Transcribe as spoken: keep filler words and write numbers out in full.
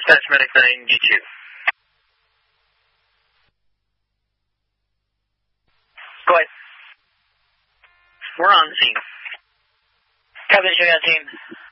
Dispatch Medic nine G two. Go ahead. We're on scene. Copy, show you team.